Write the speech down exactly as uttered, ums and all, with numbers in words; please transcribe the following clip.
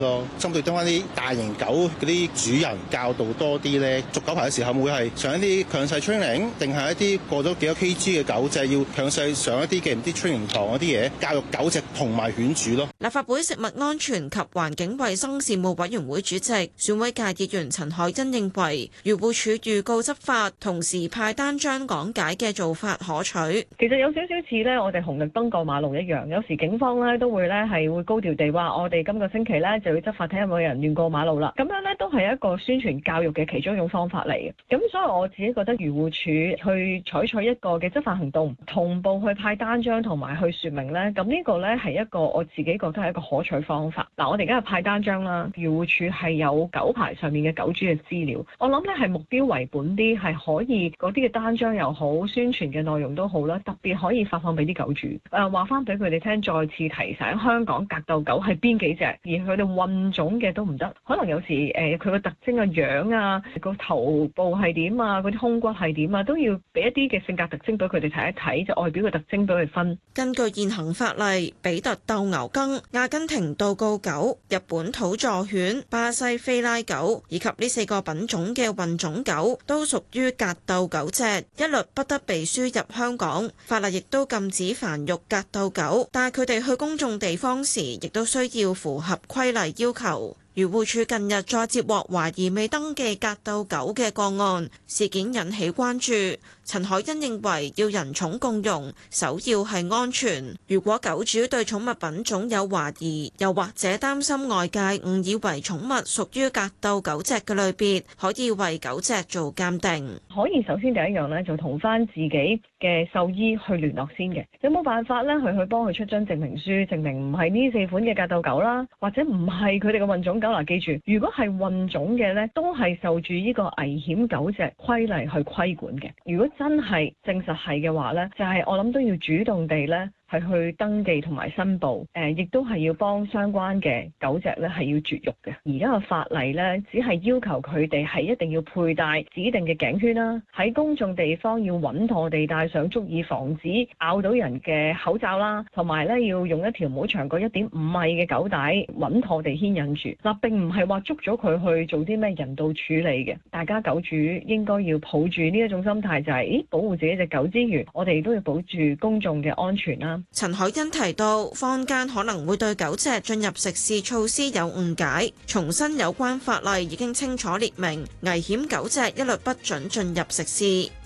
咯。針對得翻啲大型狗嗰啲主人教導多啲咧，續狗牌嘅時候會係上一啲強勢 training，定係一啲過咗幾多 kg 嘅狗隻要強勢上一啲嘅唔知 training 堂嗰啲嘢，教育狗隻同埋犬主咯。 立法會食物安全及環境衛生事務委員會主席、選委界議員陳凱欣認為，漁護署預告執法，同時派單張講解嘅做法可取。 其實有少少似咧，我哋紅綠燈過馬路一樣，有時警方咧都會咧係會高調地話，我哋今個星期咧就要執法，睇下有冇人亂過馬路啦。咁樣咧都係一個宣傳教育嘅其中一種方法嚟嘅。咁所以我自己覺得漁護署去採取一個嘅執法行動，同步去派單張同埋去説明咧，咁呢個咧係一個我自己覺得係一個可取方法。嗱，我哋而家係派單張啦，漁護署係有狗牌上面嘅狗主嘅資料，我諗咧係目標為本啲，係可以嗰啲嘅單張又好，宣傳嘅內容都好啦，特別可以發放俾啲狗主，誒話翻俾佢哋聽，再次提醒香港格鬥狗係邊幾隻，而佢哋混種嘅都唔得。可能有時誒佢個特徵嘅樣啊，個頭部係點啊，嗰啲胸骨係點啊，都要俾一啲嘅性格特徵俾佢哋睇一睇，就外表嘅特徵俾佢分。 根據現行法例，比特鬥牛梗、阿根廷道告狗、日本土佐犬、巴西菲拉狗以及呢四個品種嘅混種狗都屬於格鬥狗隻，一律不得被輸入香港。法例亦都禁止繁育格鬥狗，但係佢哋去公眾地方時，亦都需要符合規例要求。漁護署近日再接獲懷疑未登記格鬥狗嘅個案，事件引起關注。陳凱欣認為要人寵共融，首要係安全。如果狗主對寵物品種有懷疑，又或者擔心外界誤以為寵物屬於格鬥狗隻嘅類別，可以為狗隻做鑑定。 可以首先第一樣咧，就同翻自己嘅獸醫去聯絡先嘅。有冇辦法咧，去去幫佢出張證明書，證明唔係呢四款嘅格鬥狗啦，或者唔係佢哋嘅混種狗啦。記住，如果係混種嘅咧，都係受住呢個危險狗隻規例去規管嘅。如果真係證實係嘅話咧，就係、是、我諗都要主動地咧。係去登記同埋申報，誒、呃，亦都係要幫相關嘅狗隻咧係要絕育嘅。而家嘅法例咧，只係要求佢哋係一定要佩戴指定嘅頸圈啦，喺公眾地方要穩妥地戴上足以防止咬到人嘅口罩啦，同埋咧要用一條唔好長過一點五米嘅狗帶穩妥地牽引住。嗱、呃，並唔係話捉咗佢去做啲咩人道處理嘅。大家狗主應該要抱住呢一種心態、就是，就係咦保護自己隻狗之餘，我哋都要保住公眾嘅安全啦。 陳凱欣提到，坊間可能會對狗隻進入食肆措施有誤解，重申有關法例已經清楚列明，危險狗隻一律不准進入食肆。